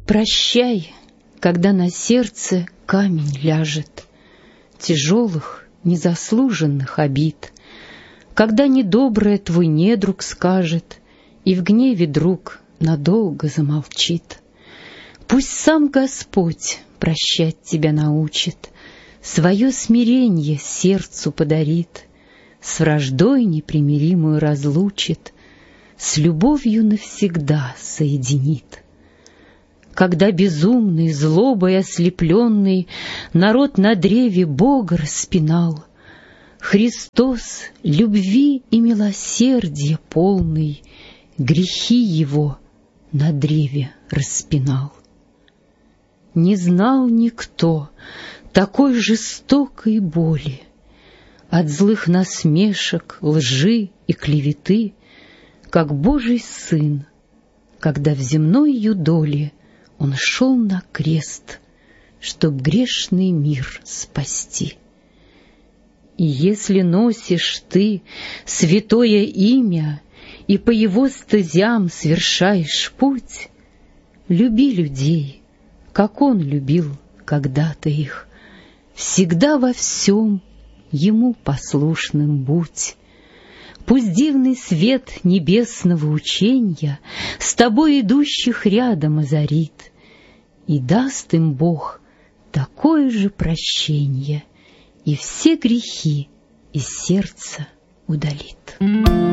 Прощай, когда на сердце камень ляжет, тяжелых, незаслуженных обид, когда недоброе твой недруг скажет, и в гневе друг надолго замолчит. Пусть сам Господь прощать тебя научит, свое смиренье сердцу подарит, с враждой непримиримую разлучит, с любовью навсегда соединит. Когда безумный, злобой ослепленный народ на древе Бога распинал, Христос, любви и милосердия полный, грехи его на древе распинал. Не знал никто такой жестокой боли от злых насмешек, лжи и клеветы, как Божий Сын, когда в земной юдоле Он шел на крест, чтоб грешный мир спасти. И если носишь ты святое имя и по его стезям свершаешь путь, люби людей, как Он любил когда-то их, всегда во всем Ему послушным будь. Пусть дивный свет небесного ученья с тобой идущих рядом озарит, и даст им Бог такое же прощенье, и все грехи из сердца удалит.